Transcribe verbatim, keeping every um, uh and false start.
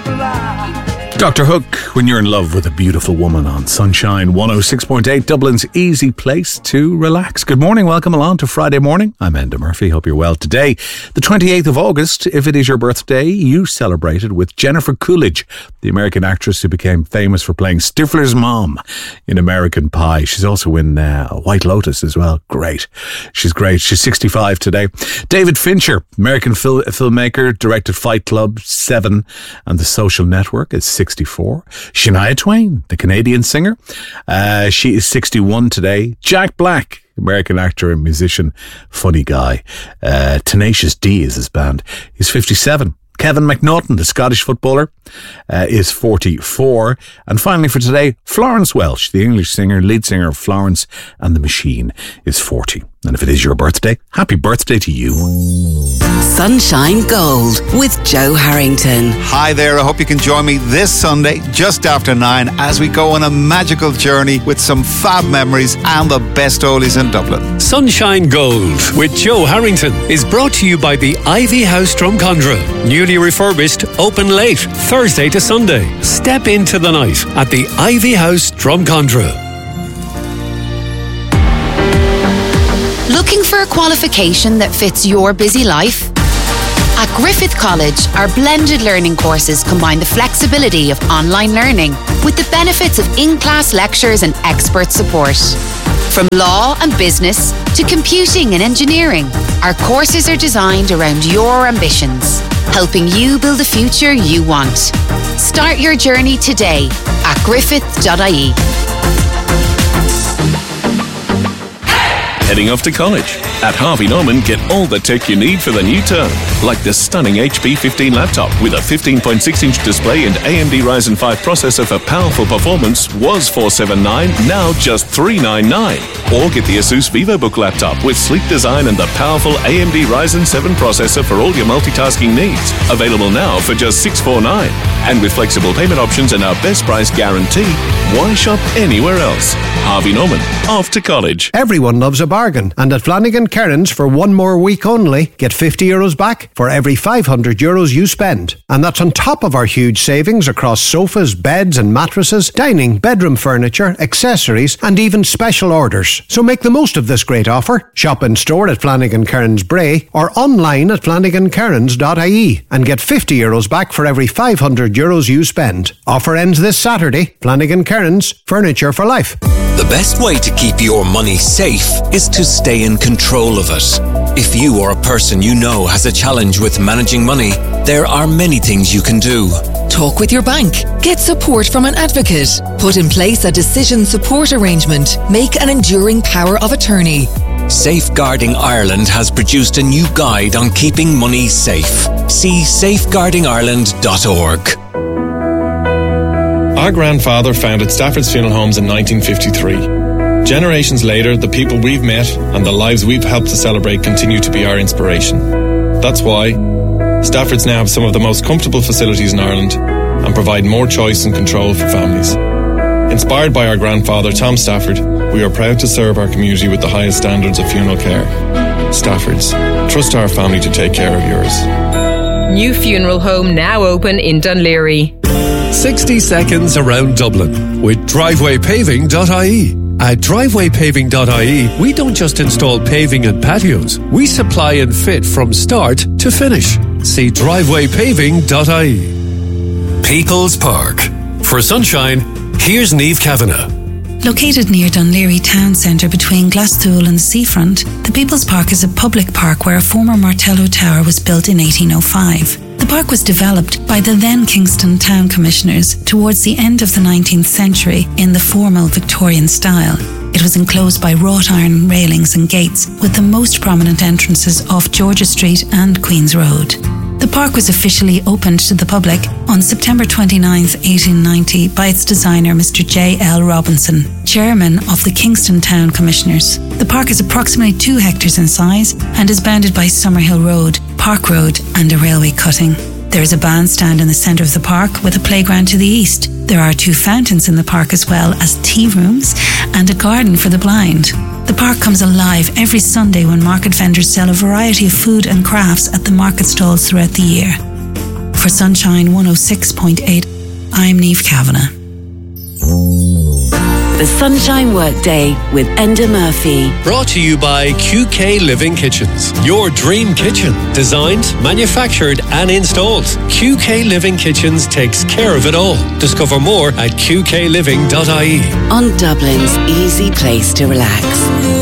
Doctor Hook, when you're in love with a beautiful woman on Sunshine one oh six point eight, Dublin's easy place to relax. Good morning, welcome along to Friday morning. I'm Enda Murphy, hope you're well. Today, the twenty-eighth of August, if it is your birthday, you celebrated with Jennifer Coolidge, the American actress who became famous for playing Stifler's mom in American Pie. She's also in uh, White Lotus as well. Great. She's great. She's sixty-five today. David Fincher, American fil- filmmaker, directed Fight Club, Seven, and The Social Network, is sixty-four. Shania Twain, the Canadian singer, uh, she is sixty-one today. Jack Black, American actor and musician, funny guy. Uh, Tenacious D is his band. He's fifty-seven. Kevin McNaughton, the Scottish footballer, uh, is forty-four. And finally for today, Florence Welch, the English singer, lead singer of Florence and the Machine, is forty. And if it is your birthday, happy birthday to you. Sunshine Gold with Joe Harrington. Hi there, I hope you can join me this Sunday just after nine as we go on a magical journey with some fab memories and the best oldies in Dublin. Sunshine Gold with Joe Harrington is brought to you by the Ivy House Drumcondra. Newly refurbished, open late, Thursday to Sunday. Step into the night at the Ivy House Drumcondra. Looking for a qualification that fits your busy life? At Griffith College, our blended learning courses combine the flexibility of online learning with the benefits of in-class lectures and expert support. From law and business to computing and engineering, our courses are designed around your ambitions, helping you build the future you want. Start your journey today at griffith dot I E. Heading off to college? At Harvey Norman, get all the tech you need for the new term, like the stunning H P fifteen laptop with a fifteen point six inch display and A M D Ryzen five processor for powerful performance was four hundred seventy-nine dollars, now just three hundred ninety-nine dollars. Or get the Asus VivoBook laptop with sleek design and the powerful A M D Ryzen seven processor for all your multitasking needs. Available now for just six hundred forty-nine dollars. And with flexible payment options and our best price guarantee, why shop anywhere else? Harvey Norman, off to college. Everyone loves a bargain, and at Flanagan Kearns for one more week only, get fifty euros back for every five hundred euros you spend. And that's on top of our huge savings across sofas, beds and mattresses, dining, bedroom furniture, accessories and even special orders. So make the most of this great offer. Shop in store at Flanagan Kearns Bray or online at flanagan kearns dot I E and get fifty euros back for every five hundred euros you spend. Offer ends this Saturday. Flanagan Kearns, furniture for life. The best way to keep your money safe is to stay in control of it. If you or a person you know has a challenge with managing money, there are many things you can do. Talk with your bank. Get support from an advocate. Put in place a decision support arrangement. Make an enduring power of attorney. Safeguarding Ireland has produced a new guide on keeping money safe. See safeguarding ireland dot org. Our grandfather founded Stafford's Funeral Homes in nineteen fifty-three. Generations later, the people we've met and the lives we've helped to celebrate continue to be our inspiration. That's why Stafford's now have some of the most comfortable facilities in Ireland and provide more choice and control for families. Inspired by our grandfather, Tom Stafford, we are proud to serve our community with the highest standards of funeral care. Stafford's. Trust our family to take care of yours. New funeral home now open in Dunleary. sixty seconds around Dublin with driveway paving dot I E. At driveway paving dot I E, we don't just install paving and patios. We supply and fit from start to finish. See driveway paving dot I E. People's Park. For sunshine, here's Niamh Kavanagh. Located near Dunleary Town Centre between Glasthule and the seafront, the People's Park is a public park where a former Martello Tower was built in eighteen oh five. The park was developed by the then Kingston Town Commissioners towards the end of the nineteenth century in the formal Victorian style. It was enclosed by wrought iron railings and gates with the most prominent entrances off Georgia Street and Queen's Road. The park was officially opened to the public on September twenty-ninth, eighteen ninety by its designer Mister J L Robinson, chairman of the Kingston Town Commissioners. The park is approximately two hectares in size and is bounded by Summerhill Road, Park Road and a railway cutting. There is a bandstand in the centre of the park with a playground to the east. There are two fountains in the park as well as tea rooms and a garden for the blind. The park comes alive every Sunday when market vendors sell a variety of food and crafts at the market stalls throughout the year. For Sunshine one oh six point eight, I'm Niamh Kavanagh. The Sunshine Workday with Enda Murphy. Brought to you by Q K Living Kitchens. Your dream kitchen. Designed, manufactured and installed. Q K Living Kitchens takes care of it all. Discover more at q k living dot I E. On Dublin's easy place to relax.